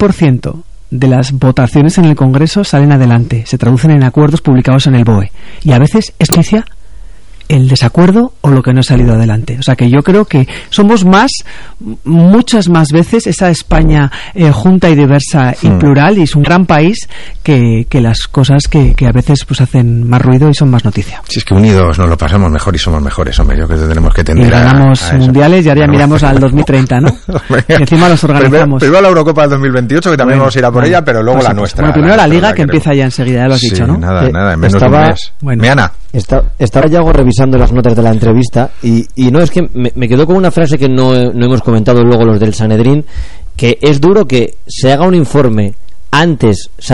100% de las votaciones en el Congreso salen adelante, se traducen en acuerdos publicados en el BOE, y a veces es noticia el desacuerdo o lo que no ha salido adelante. O sea que yo creo que somos muchas más veces esa España junta y diversa y plural, y es un gran país, que las cosas que a veces pues hacen más ruido y son más noticia. Si es que unidos nos lo pasamos mejor y somos mejores, hombre. Yo creo que tenemos que tender y ganamos mundiales y ahora ya miramos al 2030, ¿no? Y encima los organizamos. Primero la Eurocopa del 2028, que también vamos a ir a por ella, pero luego la nuestra. Bueno, primero la Liga, que empieza ya enseguida, ya lo has dicho, ¿no? Nada, en menos de un mes. Bueno, Meana. Estaba Yago revisando las notas de la entrevista y no, es que me quedó con una frase que no hemos comentado luego los del Sanedrín, que es duro que se haga un informe antes